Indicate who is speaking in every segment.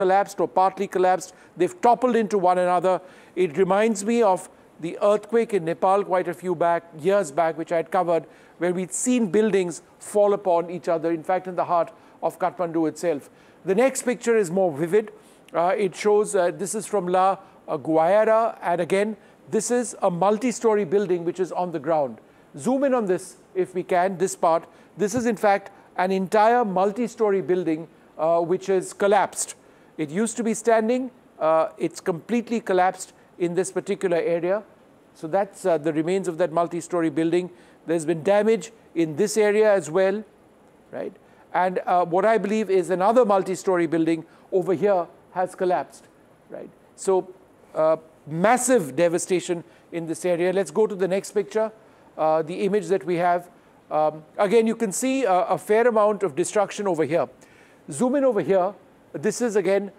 Speaker 1: collapsed or partly collapsed. They've toppled into one another. It reminds me of the earthquake in Nepal quite a few years back, which I had covered, where we'd seen buildings fall upon each other, in fact, in the heart of Kathmandu itself. The next picture is more vivid. It shows, this is from La Guaira, and again, this is a multi-story building which is on the ground. Zoom in on this if we can, this part. This is in fact an entire multi-story building which has collapsed. It used to be standing, it's completely collapsed in this particular area. So that's the remains of that multi-story building. There's been damage in this area as well, right? And what I believe is another multi-story building over here has collapsed, right? So massive devastation in this area. Let's go to the next picture, the image that we have. Again, you can see a fair amount of destruction over here. Zoom in over here. This is again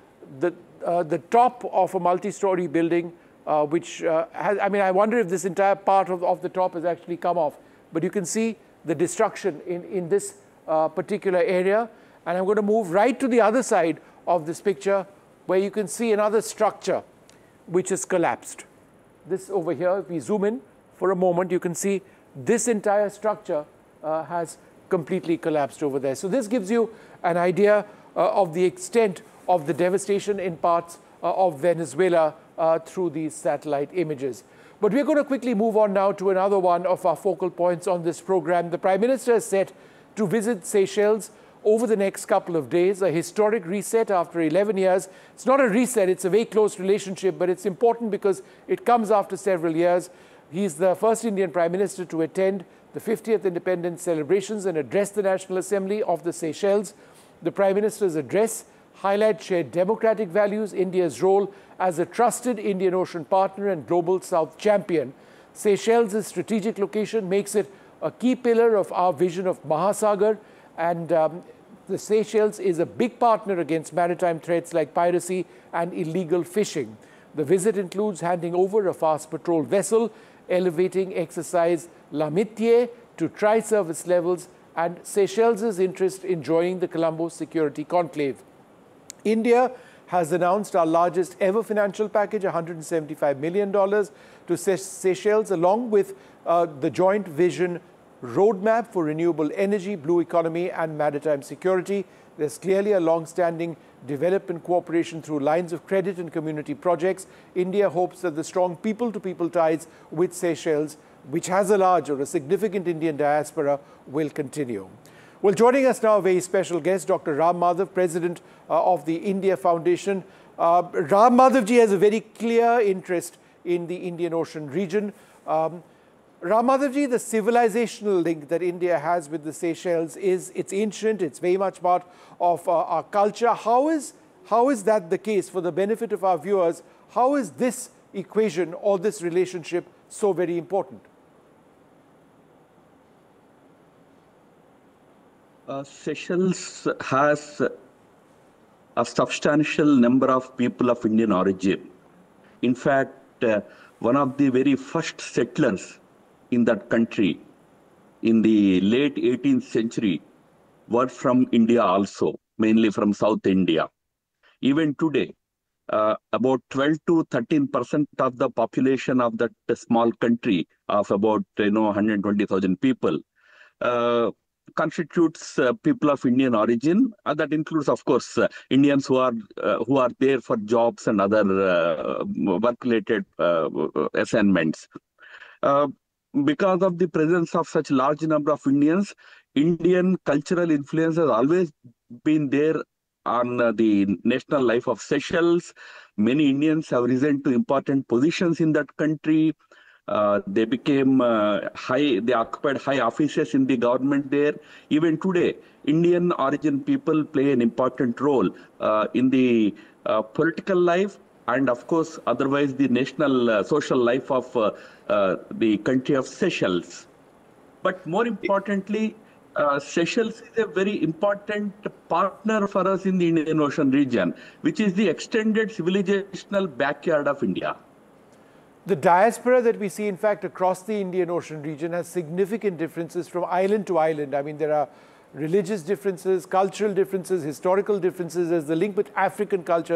Speaker 1: the top of a multi-story building, which has, I mean, I wonder if this entire part of the top has actually come off. But you can see the destruction in this particular area. And I'm going to move right to the other side of this picture, where you can see another structure which has collapsed. This over here, if we zoom in for a moment, you can see this entire structure has completely collapsed over there. So this gives you an idea of the extent of the devastation in parts of Venezuela through these satellite images. But we're going to quickly move on now to another one of our focal points on this program. The Prime Minister is set to visit Seychelles over the next couple of days, a historic reset after 11 years. It's not a reset, it's a very close relationship, but it's important because it comes after several years. He's the first Indian Prime Minister to attend the 50th independence celebrations and address the National Assembly of the Seychelles. The Prime Minister's address highlights shared democratic values, India's role as a trusted Indian Ocean partner and global South champion. Seychelles' strategic location makes it a key pillar of our vision of Mahasagar, and the Seychelles is a big partner against maritime threats like piracy and illegal fishing. The visit includes handing over a fast patrol vessel, elevating exercise L'Amitié to tri-service levels, and Seychelles' interest in joining the Colombo Security Conclave. India has announced our largest ever financial package, $175 million to Seychelles, along with the joint vision roadmap for renewable energy, blue economy, and maritime security. There's clearly a long-standing development cooperation through lines of credit and community projects. India hopes that the strong people-to-people ties with Seychelles, which has a large or a significant Indian diaspora, will continue. Well, joining us now, a very special guest, Dr. Ram Madhav, President of the India Foundation. Ram Madhav ji has a very clear interest in the Indian Ocean region. Ram Madhav ji, the civilizational link that India has with the Seychelles it's ancient, it's very much part of our culture. How is that the case? For the benefit of our viewers, how is this equation or this relationship so very important?
Speaker 2: Seychelles has a substantial number of people of Indian origin. In fact, one of the very first settlers in that country in the late 18th century were from India also, mainly from South India. Even today, about 12 to 13% of the population of that small country of about 120,000 people constitutes people of Indian origin. That includes, of course, Indians who are there for jobs and other work-related assignments. Because of the presence of such large number of Indians, Indian cultural influence has always been there on the national life of Seychelles. Many Indians have risen to important positions in that country. They became they occupied high offices in the government there. Even today, Indian origin people play an important role in the political life, and of course, otherwise the national social life of the country of Seychelles. But more importantly, Seychelles is a very important partner for us in the Indian Ocean region, which is the extended civilizational backyard of India.
Speaker 1: The diaspora that we see, in fact, across the Indian Ocean region has significant differences from island to island. I mean, there are religious differences, cultural differences, historical differences. There's the link with African culture.